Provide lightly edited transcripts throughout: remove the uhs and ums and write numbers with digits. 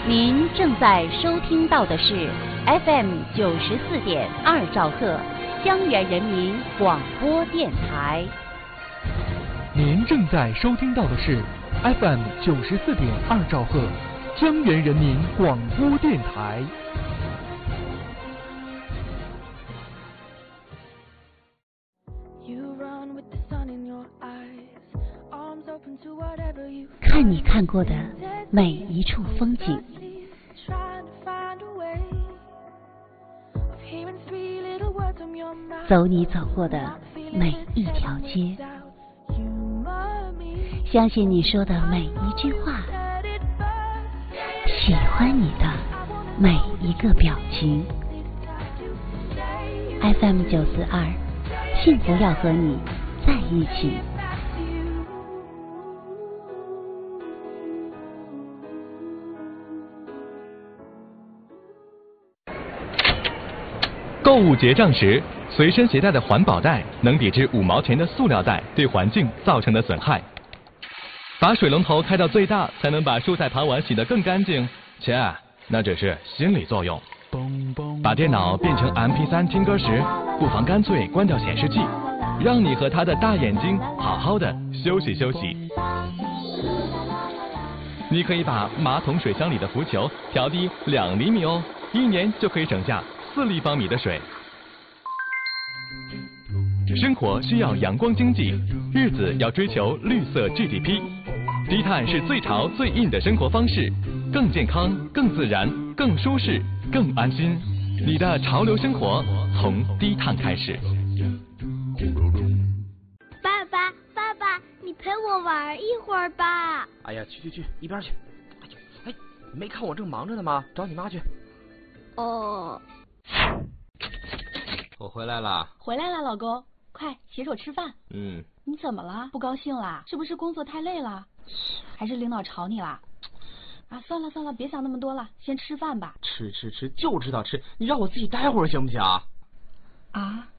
您正在收听到的是 FM 94.2兆赫江源人民广播电台。 您正在收听到的是 FM 94.2兆赫江源人民广播电台。 看你看过的每一处风景，走你走过的每一条街，相信你说的每一句话，喜欢你的每一个表情。FM 942，幸福要和你在一起。 购物结账时，随身携带的环保袋能抵制5毛钱的塑料袋对环境造成的损害。把水龙头开到最大，才能把蔬菜盘碗洗得更干净。切，那只是心理作用。把电脑变成 MP3 听歌时，不妨干脆关掉显示器，让你和他的大眼睛好好的休息休息。你可以把马桶水箱里的浮球调低2厘米哦，1年就可以省下4立方米的水。生活需要阳光经济，日子要追求绿色 GDP。低碳是最潮最硬的生活方式，更健康、更自然、更舒适、更安心。你的潮流生活从低碳开始。 爸爸，爸爸，你陪我玩一会儿吧。 哎呀，去，一边去。哎，你没看我正忙着呢吗？找你妈去。 哦。 我回来了。 回来了，老公，快洗手吃饭。你怎么了？不高兴啦？是不是工作太累了？还是领导吵你啦？啊，算了，别想那么多了，先吃饭吧。 吃，就知道吃，你让我自己待会儿行不行啊？ 啊？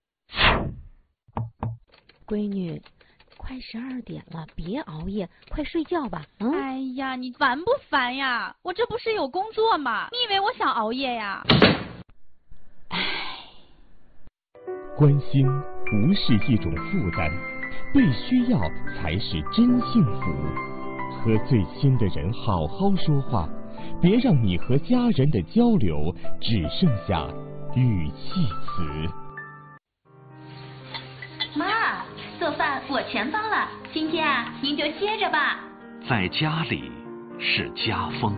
闺女，快12点了，别熬夜，快睡觉吧。 哎呀，你烦不烦呀？我这不是有工作吗？你以为我想熬夜呀？ 关心不是一种负担，被需要才是真幸福。和最亲的人好好说话，别让你和家人的交流只剩下语气词。 妈，做饭我全包了，今天啊，您就歇着吧。 在家里是家风。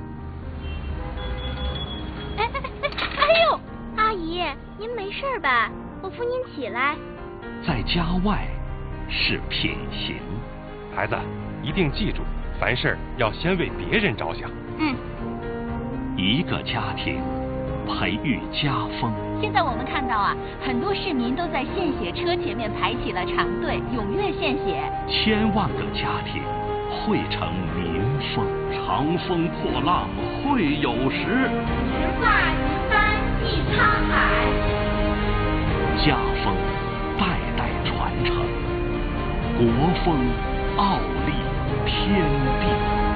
哎呦，阿姨，您没事吧？我扶您起来。 在家外是品行。 孩子，一定记住，凡事要先为别人着想。 一个家庭培育家风。 现在我们看到啊，很多市民都在献血车前面排起了长队，踊跃献血。 千万个家庭汇成民风，长风破浪会有时。 直挂一帆济沧海。 家风代代传承，国风傲立天地。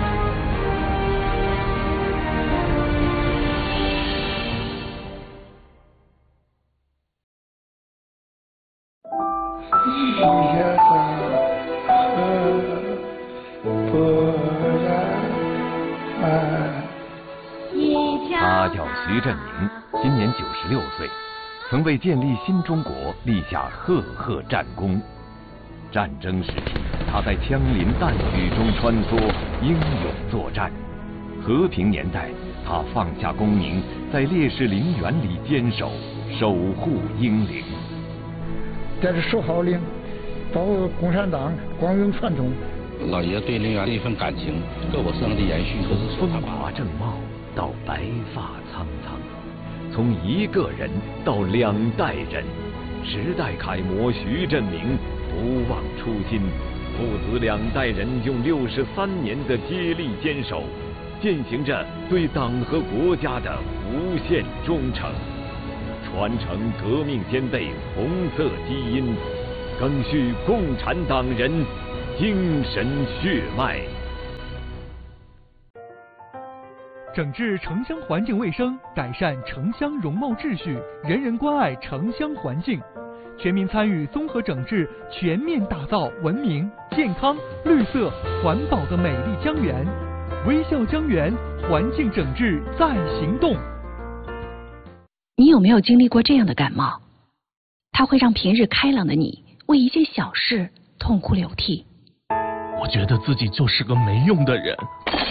他叫徐振宁，今年96岁，曾为建立新中国立下赫赫战功。战争时期，他在枪林弹雨中穿梭，英勇作战；和平年代，他放下功名，在烈士陵园里坚守，守护英灵。 这是守号令，保护共产党光荣传统。 老爷对陵园的一份感情，各我生的延续，都是风华正茂到白发苍苍，从一个人到2代人，时代楷模徐振宁不忘初心，父子2代人用63年的接力坚守，践行着对党和国家的无限忠诚，传承革命先辈红色基因，赓续共产党人精神血脉。 整治城乡环境卫生，改善城乡容貌秩序，人人关爱城乡环境，全民参与综合整治，全面打造文明、健康、绿色、环保的美丽江源。微笑江源，环境整治在行动。 你有没有经历过这样的感冒？它会让平日开朗的你为一件小事痛哭流涕。 我觉得自己就是个没用的人。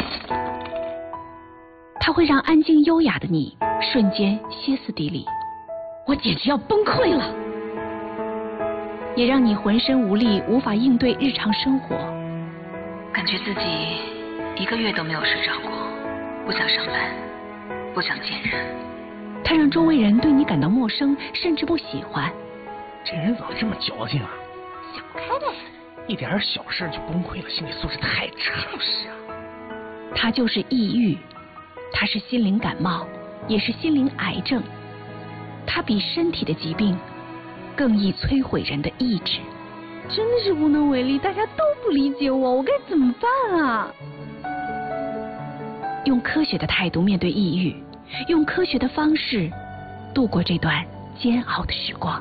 它会让安静优雅的你瞬间歇斯底里。我简直要崩溃了。也让你浑身无力，无法应对日常生活，感觉自己1个月都没有睡着过，不想上班，不想见人。它让周围人对你感到陌生，甚至不喜欢。 这人怎么这么矫情啊？ 想不开呗， 一点小事就崩溃了，心理素质太差。 就是啊，它就是抑郁，它是心灵感冒，也是心灵癌症。它比身体的疾病更易摧毁人的意志。 真的是无能为力，大家都不理解我该怎么办啊？ 用科学的态度面对抑郁，用科学的方式度过这段煎熬的时光。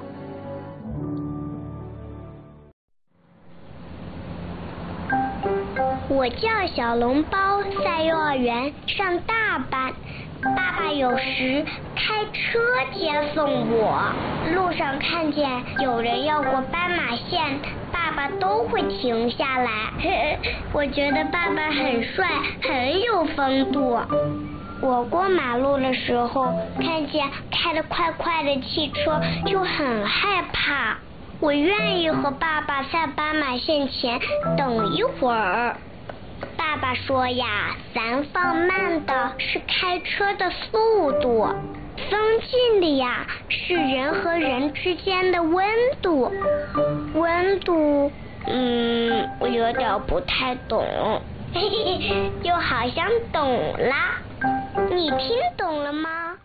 我叫小笼包，在幼儿园上大班。爸爸有时开车接送我，路上看见有人要过斑马线，爸爸都会停下来。我觉得爸爸很帅，很有风度。我过马路的时候，看见开得快快的汽车，就很害怕。我愿意和爸爸在斑马线前等一会儿。爸爸说呀，咱放慢的是开车的速度，放近的呀是人和人之间的温度。温度，我有点不太懂，又好像懂啦。你听懂了吗？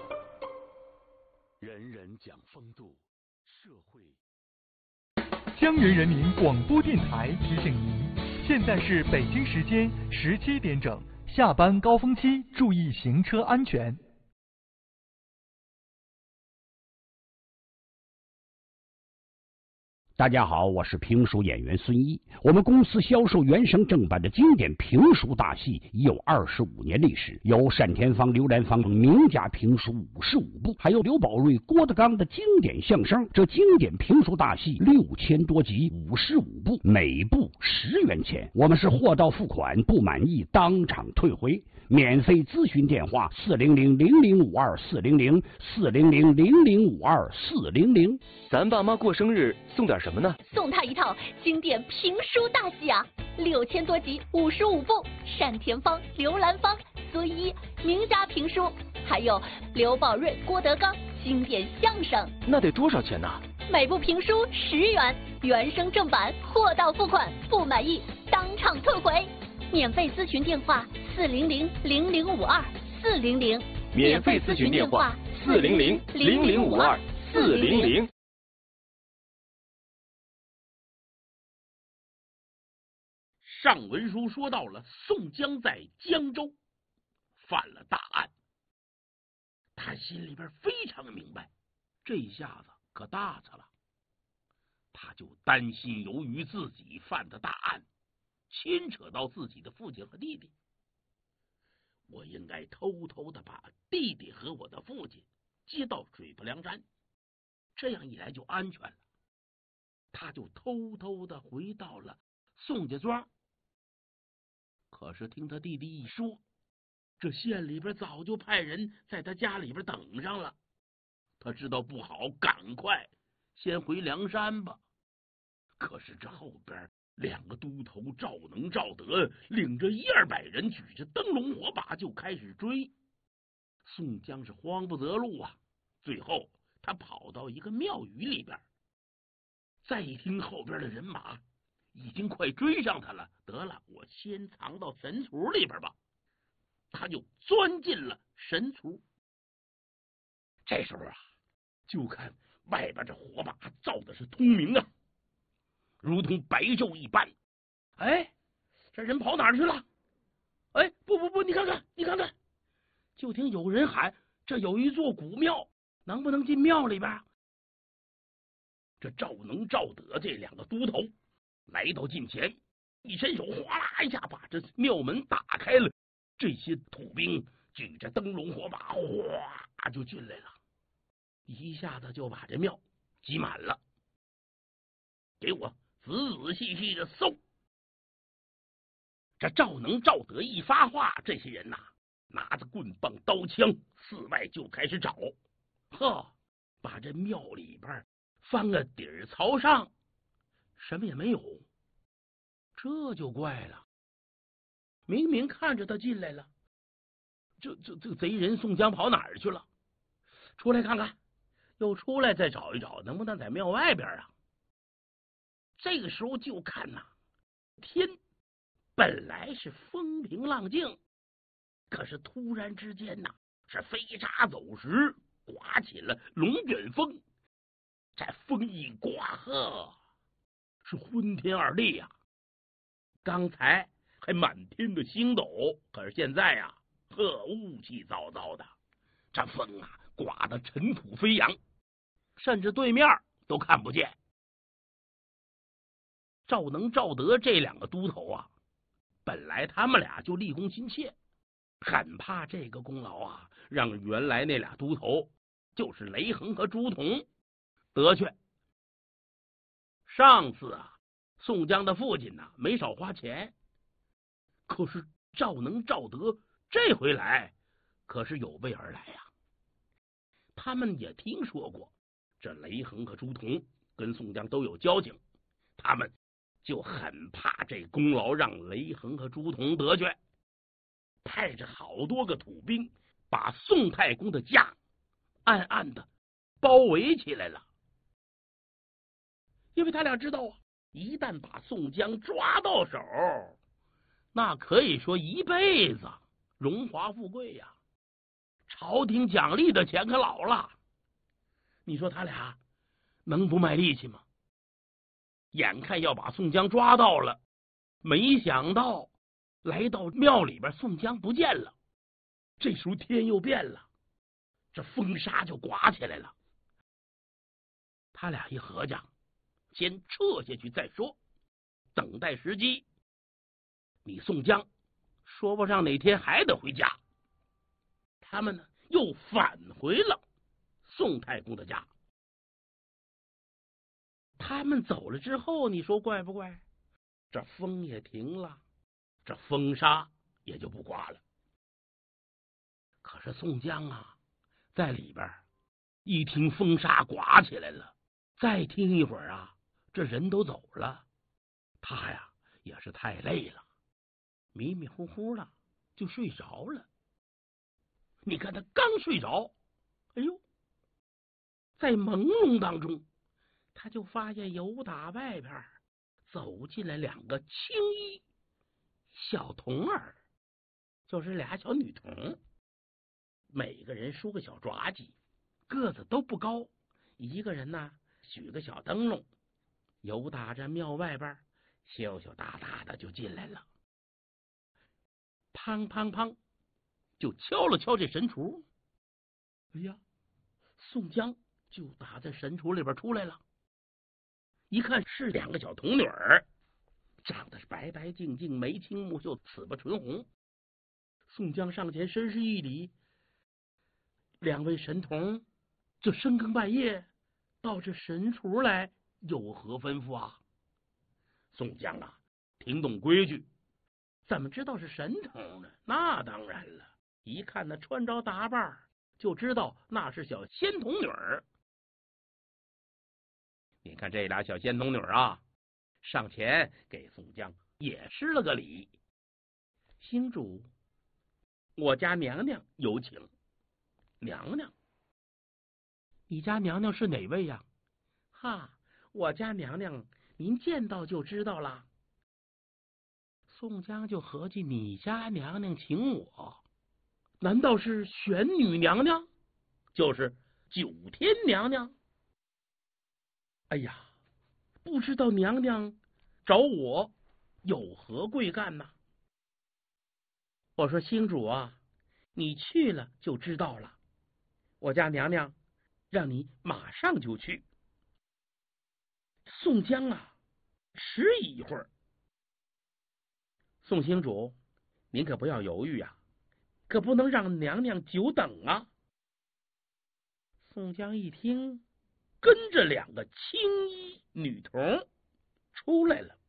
人人讲风度，社会。 江源人民广播电台提醒您。现在是北京时间17点整，下班高峰期，注意行车安全。 大家好，我是评书演员孙一。我们公司销售原声正版的经典评书大戏已有25年历史，有单田芳、刘兰芳等名家评书55部，还有刘宝瑞、郭德纲的经典相声。这经典评书大戏6000多集，55部，每部10元钱。我们是货到付款，不满意当场退回。免费咨询电话400-0052-400，400-0052-400。 咱爸妈过生日送点什么呢？ 送他一套经典评书大戏啊，6000多集，55部，单田芳、刘兰芳、孙一名家评书，还有刘宝瑞、郭德纲经典相声。 那得多少钱呢？ 每部评书10元，原声正版，货到付款，不满意当场退回。免费咨询电话400-0052-400， 免费咨询电话400-0052-400。 上文书说到了宋江在江州犯了大案，他心里边非常明白，这一下子可大着了，他就担心由于自己犯的大案牵扯到自己的父亲和弟弟，我应该偷偷的把弟弟和我的父亲接到水泊梁山，这样一来就安全了。他就偷偷的回到了宋家庄，可是听他弟弟一说，这县里边早就派人在他家里边等上了，他知道不好，赶快先回梁山吧。可是这后边2个都头赵能、赵德领着100-200人，举着灯笼火把就开始追。宋江是慌不择路啊，最后他跑到一个庙宇里边，再一听后边的人马已经快追上他了，得了，我先藏到神厨里边吧。他就钻进了神厨。这时候啊，就看外边这火把照的是通明啊，如同白昼一般。哎，这人跑哪儿去了？哎，不，你看看， 就听有人喊：“这有一座古庙，能不能进庙里边？”这赵能、赵德这两个都头来到近前，一伸手，哗啦一下把这庙门打开了。这些土兵举着灯笼火把，哗就进来了，一下子就把这庙挤满了。给我仔仔细细的搜。这赵能、赵德一发话，这些人拿着棍棒、刀枪，四外就开始找。把这庙里边翻个底儿朝上，什么也没有。这就怪了，明明看着他进来了，这贼人宋江跑哪儿去了？出来看看，又出来再找一找，能不能在庙外边啊？这个时候就看天本来是风平浪静，可是突然之间是飞沙走石，刮起了龙卷风。这风一刮，是昏天二地呀！刚才还满天的星斗，可是现在雾气糟糟的，这风刮得尘土飞扬，甚至对面都看不见。赵能、赵德这两个都头本来他们俩就立功心切，很怕这个功劳让原来那俩都头，就是雷横和朱仝得去。上次宋江的父亲没少花钱，可是赵能、赵德这回来可是有备而来呀。他们也听说过这雷横和朱仝跟宋江都有交情，他们就很怕这功劳让雷横和朱仝得去，派着好多个土兵把宋太公的家暗暗的包围起来了。因为他俩知道一旦把宋江抓到手，那可以说一辈子荣华富贵呀，朝廷奖励的钱可老了。你说他俩能不卖力气吗？眼看要把宋江抓到了，没想到来到庙里边，宋江不见了。这时候天又变了，这风沙就刮起来了。他俩一合计，先撤下去再说，等待时机。你宋江说不上哪天还得回家。他们又返回了宋太公的家。他们走了之后，你说怪不怪？这风也停了，这风沙也就不刮了。可是宋江在里边一听风沙刮起来了，再听一会儿这人都走了，他也是太累了，迷迷糊糊的就睡着了。你看他刚睡着，哎呦，在朦胧当中，他就发现由打外边走进来两个青衣小童儿，就是俩小女童，每个人梳个小抓髻，个子都不高，一个人举个小灯笼，由打着庙外边羞羞答答的就进来了。砰砰砰就敲了敲这神厨。哎呀，宋江就打在神厨里边出来了。一看是两个小童女儿，长得是白白净净，眉清目秀，齿不唇红。宋江上前深施一礼：“两位神童，这深更半夜到这神厨来，有何吩咐啊？”宋江听懂规矩，怎么知道是神童呢？那当然了，一看那穿着打扮，就知道那是小仙童女儿。你看这俩小仙童女上前给宋江也施了个礼：“星主，我家娘娘有请。”娘娘？你家娘娘是哪位呀？我家娘娘您见到就知道了。宋江就合计，你家娘娘请我，难道是玄女娘娘？就是九天娘娘？哎呀，不知道娘娘找我有何贵干呢？我说星主你去了就知道了。我家娘娘让你马上就去。宋江啊，迟疑一会儿。宋兴主，您可不要犹豫啊，可不能让娘娘久等啊。宋江一听，跟着2个青衣女童出来了。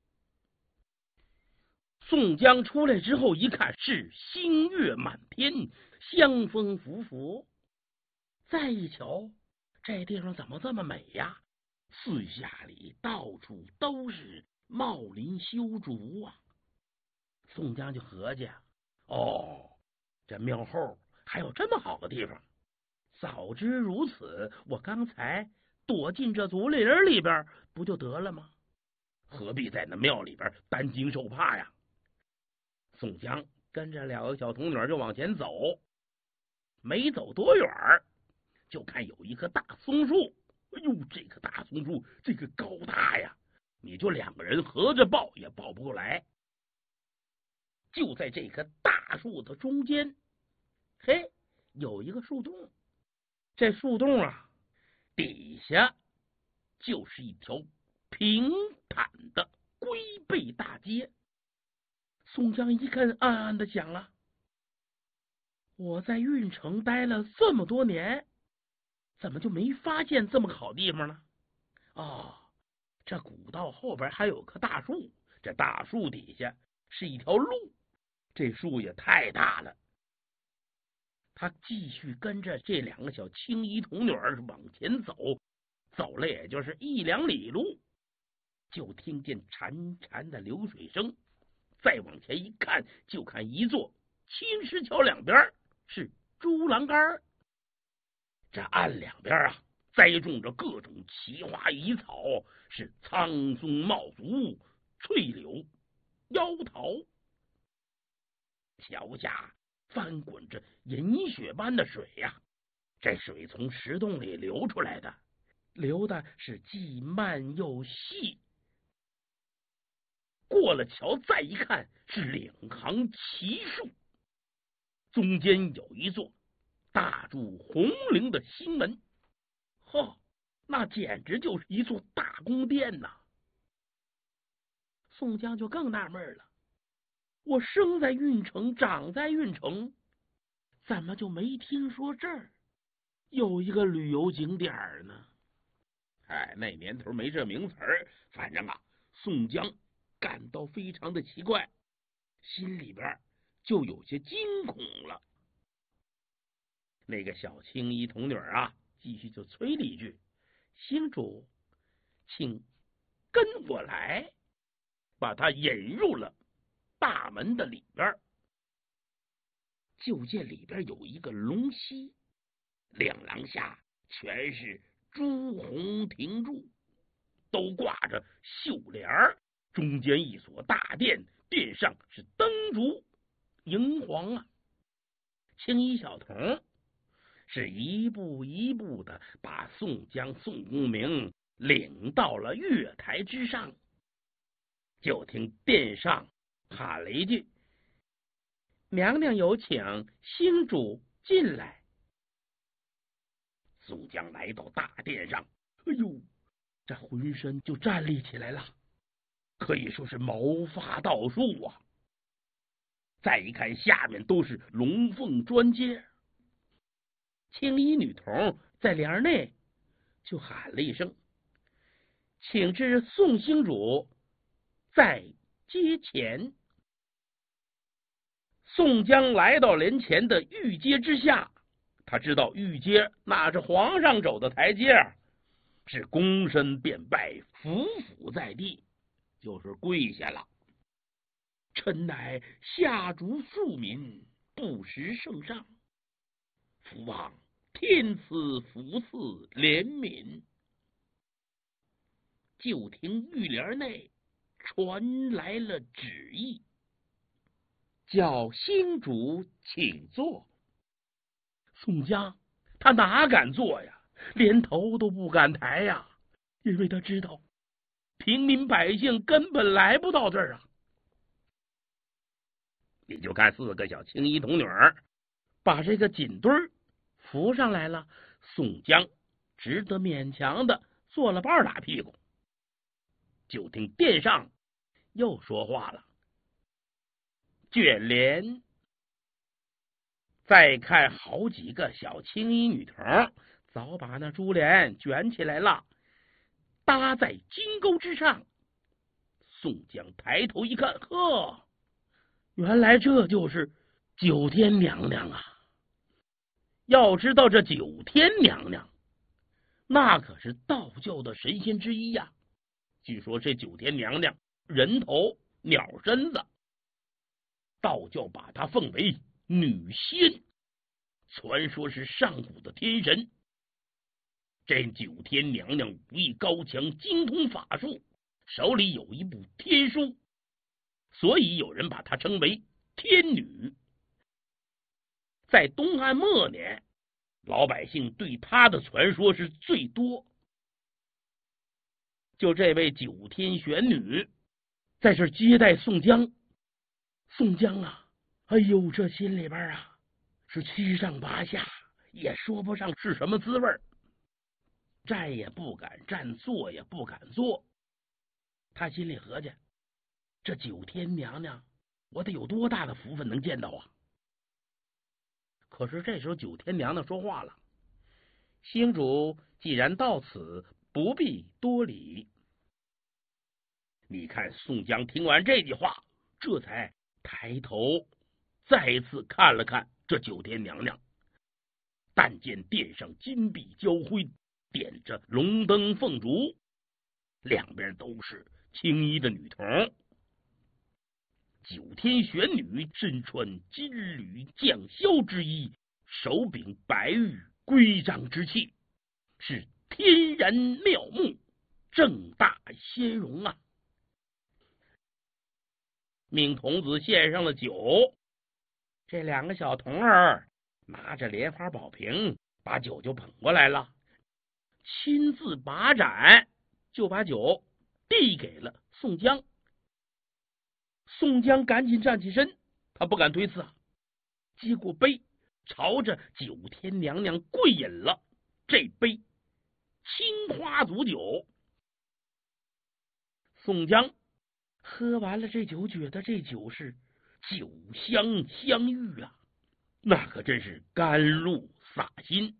宋江出来之后一看，是星月满天，香风拂拂。再一瞧，这地方怎么这么美呀？四下里到处都是茂林修竹啊。宋江就合计，哦，这庙后还有这么好的地方。早知如此，我刚才躲进这竹林里边不就得了吗？何必在那庙里边担惊受怕呀？宋江跟着2个小童女就往前走，没走多远，就看有一棵大松树。哎呦，这棵大松树这个高大呀，你就2个人合着抱也抱不过来。就在这棵大树的中间，嘿，有一个树洞。这树洞啊，底下就是一条平坦的龟背大街。宋江一看，暗暗的想了：我在郓城待了这么多年，怎么就没发现这么好地方呢？哦，这古道后边还有棵大树，这大树底下是一条路，这树也太大了。他继续跟着这2个小青衣童女往前走，走了也就是1、2里路，就听见潺潺的流水声。再往前一看，就看一座青石桥，两边是猪栏杆。这岸两边啊，栽种着各种奇花异草，是苍松茂竹、翠柳、腰桃。桥下翻滚着银雪般的水呀，这水从石洞里流出来的，流的是既慢又细。过了桥再一看，是2行奇树，中间有一座大柱红绫的新门，那简直就是一座大宫殿呐！宋江就更纳闷了，我生在郓城，长在郓城，怎么就没听说这儿有一个旅游景点呢？那年头没这名词儿，反正啊，宋江感到非常的奇怪，心里边就有些惊恐了。那个小青衣童女啊，继续就催了一句：“星主，请跟我来。”把他引入了大门的里边，就见里边有一个龙溪，两廊下全是朱红亭柱，都挂着绣帘儿，中间一所大殿，殿上是灯烛荧黄啊。青衣小童是一步一步的把宋江、宋公明领到了月台之上，就听殿上喊了一句：“娘娘有请，星主进来。”宋江来到大殿上，哎呦，这浑身就站立起来了，可以说是毛发倒竖啊。再一看下面都是龙凤砖阶，青衣女童在帘内就喊了一声：“请至宋星主在阶前。”宋江来到帘前的玉阶之下，他知道玉阶那是皇上走的台阶，是躬身便拜，伏伏在地，就是跪下了。臣乃下逐庶民，不识圣上，伏望天赐福赐怜悯。就听玉帘内传来了旨意，叫星主请坐。宋江他哪敢坐呀，连头都不敢抬呀，因为他知道平民百姓根本来不到这儿啊。你就看4个小青衣童女把这个锦墩儿扶上来了，宋江只得勉强的做了半拉屁股。就听殿上又说话了：“卷帘再看好几个小青衣女童，早把那珠帘卷起来了，搭在金钩之上。”宋江抬头一看，呵，原来这就是九天娘娘啊！要知道这九天娘娘，那可是道教的神仙之一呀。据说这九天娘娘人头鸟身子，道教把她奉为女仙，传说是上古的天神。这九天娘娘武艺高强，精通法术，手里有一部天书，所以有人把她称为天女。在东汉末年，老百姓对她的传说是最多。就这位九天玄女在这接待宋江，宋江啊，哎呦，这心里边啊是七上八下，也说不上是什么滋味，站也不敢站，坐也不敢坐。他心里合计，这九天娘娘我得有多大的福分能见到啊。可是这时候九天娘娘说话了：“星主既然到此，不必多礼。”你看宋江听完这句话，这才抬头再次看了看这九天娘娘。但见殿上金碧交辉，点着龙灯凤烛，两边都是青衣的女童。九天玄女身穿金缕绛霄之衣，手秉白玉规章之器，是天然妙目，正大仙容啊！命童子献上了酒，这两个小童儿拿着莲花宝瓶，把酒就捧过来了，亲自把盏，就把酒递给了宋江。宋江赶紧站起身，他不敢推辞啊，接过杯，朝着九天娘娘跪饮了这杯青花足酒。宋江喝完了这酒，觉得这酒是酒香香郁啊，那可真是甘露洒心。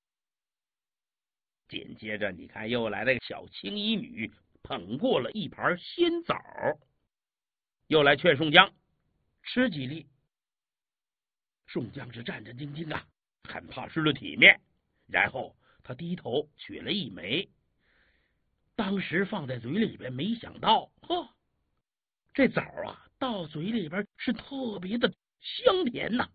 紧接着你看又来了个小青衣女，捧过了一盘鲜枣，又来劝宋江吃几粒。宋江是战战兢兢啊，很怕失了体面，然后他低头取了一枚，当时放在嘴里边，没想到呵，这枣啊到嘴里边是特别的香甜呐。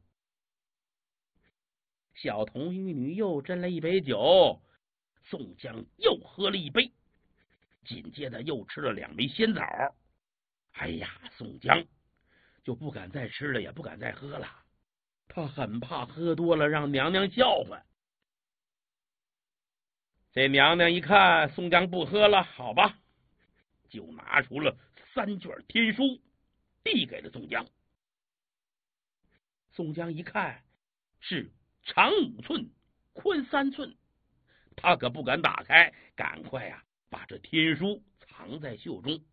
小童玉女又斟了一杯酒，宋江又喝了一杯，紧接着又吃了2枚鲜枣。哎呀，宋江就不敢再吃了，也不敢再喝了，他很怕喝多了让娘娘笑话。这娘娘一看宋江不喝了，好吧，就拿出了3卷天书递给了宋江。宋江一看是长5寸，宽3寸，他可不敢打开，赶快啊把这天书藏在袖中。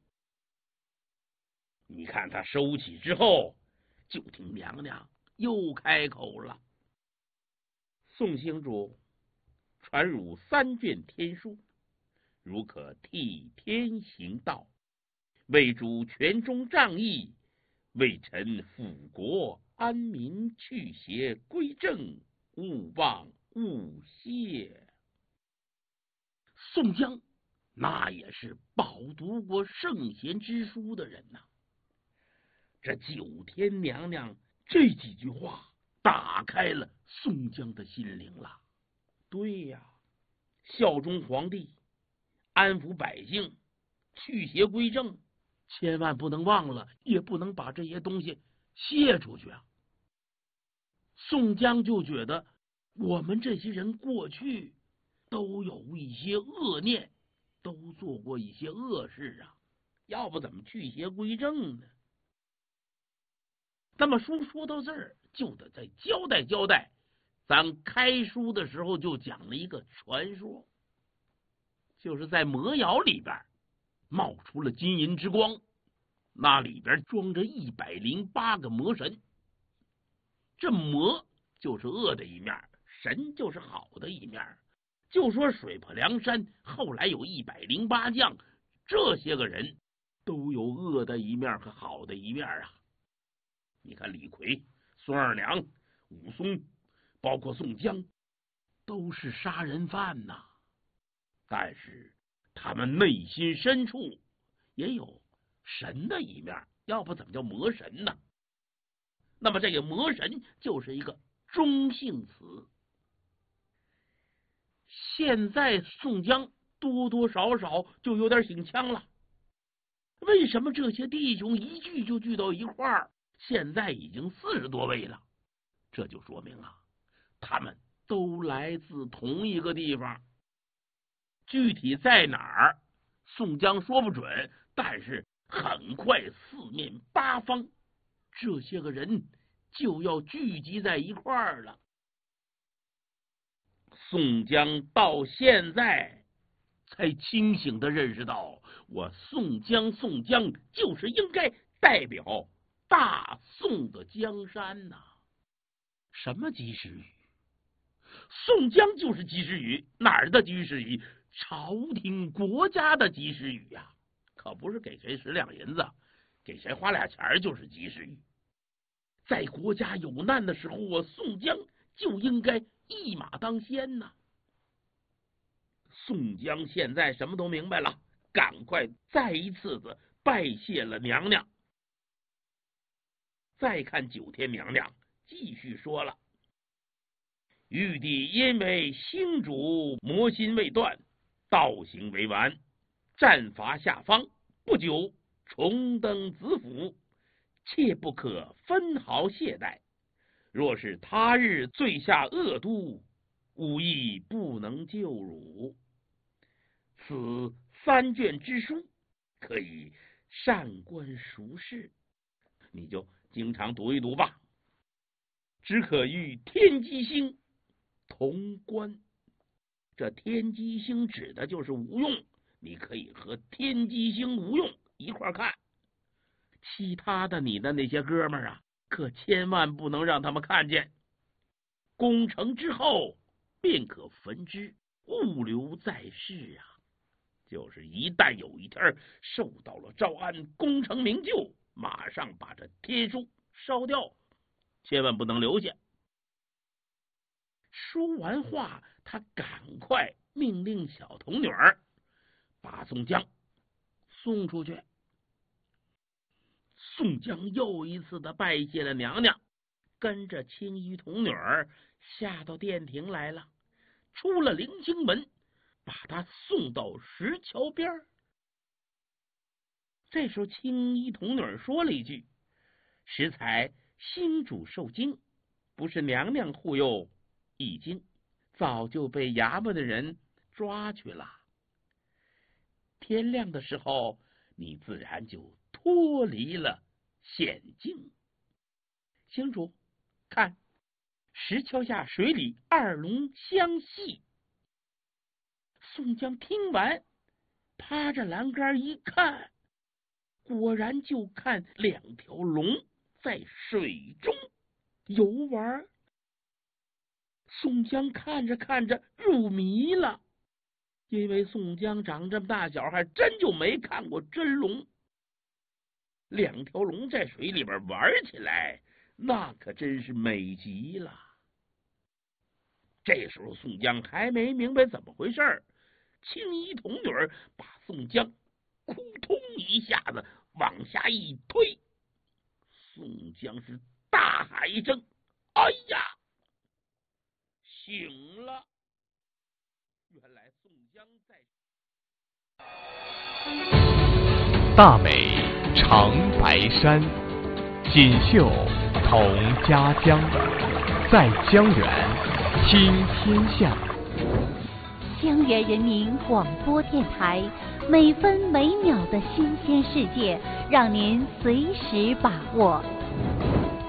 你看他收起之后，就听娘娘又开口了：“宋星主，传汝3卷天书，如可替天行道，为主权忠仗义，为臣辅国安民，去邪归正，勿忘勿谢。”宋江那也是饱读过圣贤之书的人呐，这九天娘娘这几句话打开了宋江的心灵了。对呀，效忠皇帝，安抚百姓，去邪归正，千万不能忘了，也不能把这些东西泄出去啊。宋江就觉得我们这些人过去都有一些恶念，都做过一些恶事啊，要不怎么去邪归正呢？那么说到这儿， 就得再交代交代。咱开书的时候就讲了一个传说，就是在魔窑里边冒出了金银之光，那里边装着108个魔神。这魔就是恶的一面，神就是好的一面。就说水泊梁山后来有108将，这些个人都有恶的一面和好的一面啊。你看李逵、孙二娘、武松，包括宋江，都是杀人犯呐。但是他们内心深处也有神的一面，要不怎么叫魔神呢？那么这个魔神就是一个中性词。现在宋江多多少少就有点醒枪了。为什么这些弟兄一聚就聚到一块儿？现在已经40多位了，这就说明啊，他们都来自同一个地方。具体在哪儿，宋江说不准，但是很快4面8方这些个人就要聚集在一块儿了。宋江到现在才清醒地认识到，我宋江就是应该代表大宋的江山呐。什么及时雨？宋江就是及时雨。哪儿的及时雨？朝廷国家的及时雨呀，可不是给谁10两银子，给谁花俩钱就是及时雨。在国家有难的时候，我宋江就应该一马当先呐。宋江现在什么都明白了，赶快再一次的拜谢了娘娘。再看9天娘娘继续说了，玉帝因为星主魔心未断，道行未完，战伐下方，不久重登子府，切不可分毫懈怠。若是他日罪下恶毒，吾亦不能救汝。此3卷之书，可以善观熟视，你就经常读一读吧。只可与天机星同观，这天机星指的就是吴用，你可以和天机星吴用一块看。其他的你的那些哥们儿啊，可千万不能让他们看见。攻城之后便可焚之，勿留在世啊。就是一旦有一天受到了招安，功成名就，马上把这天书烧掉，千万不能留下。说完话，他赶快命令小童女儿把宋江送出去。宋江又一次的拜谢了娘娘，跟着青衣童女儿下到殿庭来了，出了灵清门，把他送到石桥边。这时候青衣童女说了一句：实才星主受惊，不是娘娘护佑，已经早就被衙门的人抓去了。天亮的时候，你自然就脱离了险境。星主，看，石桥下水里2龙相戏。宋江听完，趴着栏杆一看，果然就看2条龙在水中游玩。宋江看着看着入迷了，因为宋江长这么大小还真就没看过真龙。2条龙在水里边玩起来，那可真是美极了。这时候宋江还没明白怎么回事，青衣童女把宋江扑通一下子往下一推，宋江是大喊一声：哎呀！醒了。原来宋江在大美长白山，锦绣同家乡，在江源听天下。 江源人民广播电台，每分每秒的新鲜世界，让您随时把握。